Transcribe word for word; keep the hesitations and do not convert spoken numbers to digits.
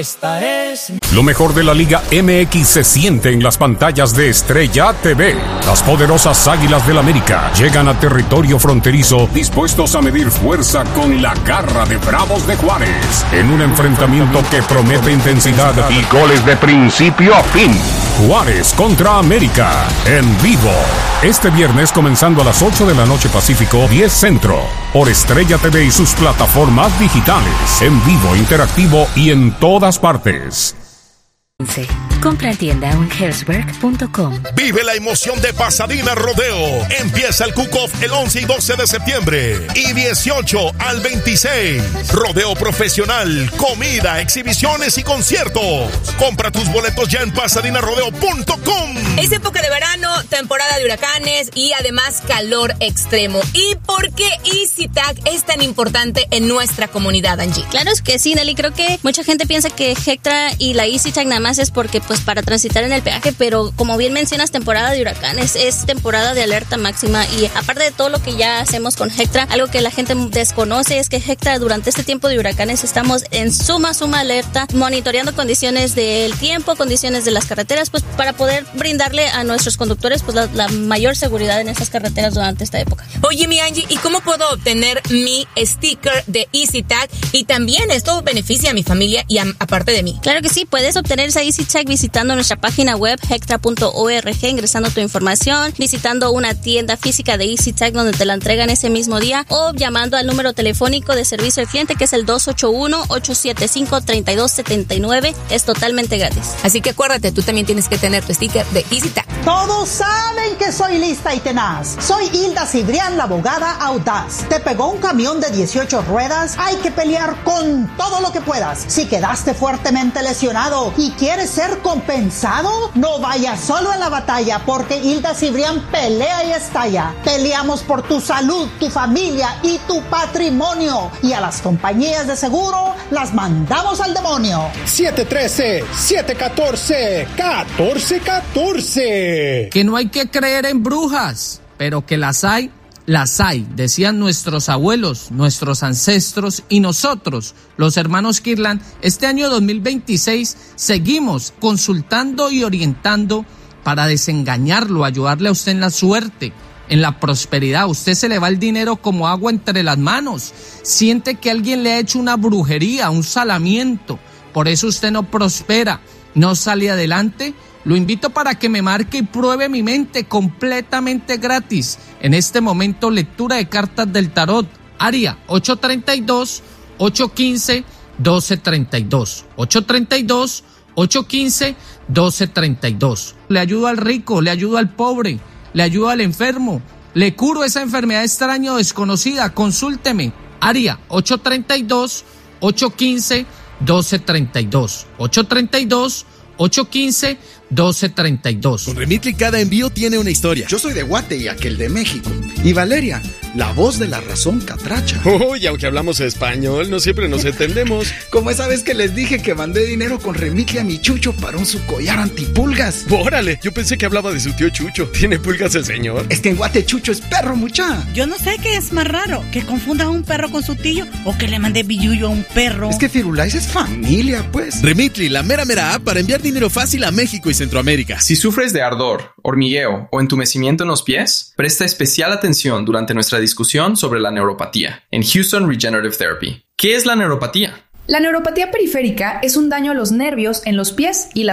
Esta es... Lo mejor de la Liga M X se siente en las pantallas de Estrella T V. Las poderosas Águilas del América llegan a territorio fronterizo dispuestos a medir fuerza con la garra de Bravos de Juárez. En un enfrentamiento que promete intensidad y goles de principio a fin. Juárez contra América, en vivo. Este viernes comenzando a las ocho de la noche Pacífico, diez Centro. Por Estrella T V y sus plataformas digitales. En vivo, interactivo y en todas partes. Compra en tienda en healthwork punto com. Vive la emoción de Pasadena Rodeo. Empieza el cook-off el once y doce de septiembre y dieciocho al veintiséis. Rodeo profesional, comida, exhibiciones y conciertos. Compra tus boletos ya en pasadena rodeo punto com. Es época de verano, temporada de huracanes y además calor extremo. ¿Y por qué EasyTag es tan importante en nuestra comunidad, Angie? Claro es que sí, Nelly. Creo que mucha gente piensa que Hectra y la EasyTag nada más es porque pues para transitar en el peaje, pero como bien mencionas, temporada de huracanes, es temporada de alerta máxima y aparte de todo lo que ya hacemos con Hectra, algo que la gente desconoce es que Hectra durante este tiempo de huracanes estamos en suma, suma alerta, monitoreando condiciones del tiempo, condiciones de las carreteras, pues para poder brindarle a nuestros conductores pues la, la mayor seguridad en estas carreteras durante esta época. Oye, mi Angie, ¿y cómo puedo obtener mi sticker de EasyTag? Y también esto beneficia a mi familia y a, aparte de mí. Claro que sí, puedes obtener esa EasyTag visitando nuestra página web hectra punto org, ingresando tu información, visitando una tienda física de EasyTag donde te la entregan ese mismo día o llamando al número telefónico de servicio al cliente que es el dos ocho uno, ocho siete cinco, tres dos siete nueve. Es totalmente gratis. Así que acuérdate, tú también tienes que tener tu sticker de EasyTag. Todos saben que soy lista y tenaz. Soy Hilda Cibrián, la abogada audaz. ¿Te pegó un camión de dieciocho ruedas? Hay que pelear con todo lo que puedas. Si quedaste fuertemente lesionado y quieres ser compensado, no vayas solo en la batalla porque Hilda Cibrián pelea y estalla. Peleamos por tu salud, tu familia y tu patrimonio. Y a las compañías de seguro las mandamos al demonio. siete uno tres, siete uno cuatro, uno cuatro uno cuatro. Que no hay que creer en brujas, pero que las hay, las hay, decían nuestros abuelos, nuestros ancestros y nosotros, los hermanos Kirlan. Este año dos mil veintiséis seguimos consultando y orientando para desengañarlo, ayudarle a usted en la suerte, en la prosperidad. Usted se le va el dinero como agua entre las manos, siente que alguien le ha hecho una brujería, un salamiento, por eso usted no prospera, no sale adelante. Lo invito para que me marque y pruebe mi mente completamente gratis. En este momento, lectura de cartas del tarot. Área ocho tres dos, ocho uno cinco, uno dos tres dos. ocho tres dos, ocho uno cinco, uno dos tres dos. Le ayudo al rico, le ayudo al pobre, le ayudo al enfermo. Le curo esa enfermedad extraña o desconocida. Consúlteme. Área ocho tres dos, ocho uno cinco, uno dos tres dos. ocho tres dos, ocho uno cinco, uno dos tres dos. Con Remitly cada envío tiene una historia. Yo soy de Guate y aquel de México. Y Valeria, la voz de la razón catracha. Uy, aunque hablamos español, no siempre nos entendemos. Como esa vez que les dije que mandé dinero con Remitly a mi Chucho para un su collar antipulgas. ¡Órale! Yo pensé que hablaba de su tío Chucho. ¿Tiene pulgas el señor? Es que en Guate Chucho es perro, mucha. Yo no sé qué es más raro, que confunda a un perro con su tío o que le mande billullo a un perro. Es que Firulais es familia, pues. Remitly, la mera mera app para enviar dinero fácil a México y Centroamérica. Si sufres de ardor, hormigueo o entumecimiento en los pies, presta especial atención durante nuestra discusión sobre la neuropatía en Houston Regenerative Therapy. ¿Qué es la neuropatía? La neuropatía periférica es un daño a los nervios en los pies y las